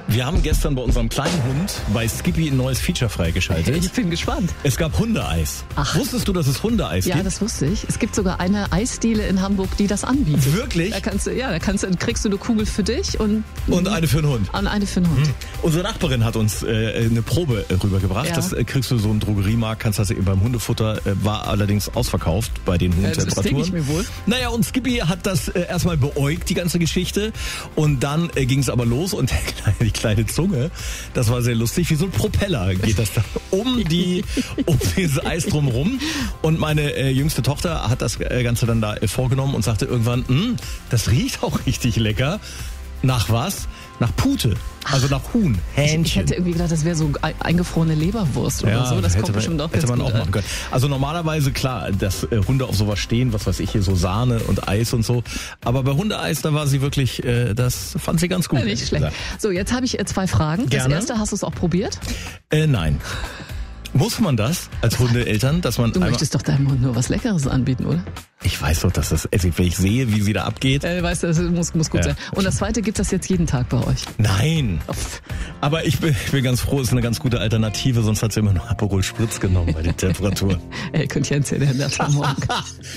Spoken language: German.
Wir haben gestern bei unserem kleinen Hund bei Skippy ein neues Feature freigeschaltet. Ich bin gespannt. Es gab Hundeeis. Ach. Wusstest du, dass es Hundeeis gibt? Ja, das wusste ich. Es gibt sogar eine Eisdiele in Hamburg, die das anbietet. Wirklich? Da kriegst du eine Kugel für dich und eine für den Hund. eine für den Hund. Unsere Nachbarin hat uns eine Probe rübergebracht. Ja. Das kriegst du so im Drogeriemarkt, kannst das eben beim Hundefutter, war allerdings ausverkauft bei den hohen Das denke ich mir wohl. Naja, und Skippy hat das erstmal beäugt, die ganze Geschichte. Und dann ging es aber los und die kleine Zunge, das war sehr lustig, wie so ein Propeller geht das da um dieses Eis drumherum. Und meine jüngste Tochter hat das Ganze dann da vorgenommen und sagte irgendwann, das riecht auch richtig lecker. Nach was? Nach Pute. Also nach Huhn, Hähnchen. Ich hätte irgendwie gedacht, das wäre so eingefrorene Leberwurst oder so. Das kommt bestimmt auch hätte man auch gut machen können. Also normalerweise, klar, dass Hunde auf sowas stehen, was weiß ich hier, so Sahne und Eis und so. Aber bei Hundeeis, da war sie wirklich, das fand sie ganz gut. Ja, nicht schlecht. So, jetzt habe ich 2 Fragen. Gerne. Das erste, hast du es auch probiert? Nein. Muss man das als Hundeeltern, dass man Du möchtest doch deinem Hund nur was Leckeres anbieten, oder? Ich weiß doch, dass das, wenn ich sehe, wie sie da abgeht. Weißt du, das muss gut sein. Und das zweite, gibt das jetzt jeden Tag bei euch? Nein. Aber ich bin ganz froh, ist eine ganz gute Alternative, sonst hat sie immer nur Aperol Spritz genommen bei der Temperatur. Ey, Kündchen, der Morgen.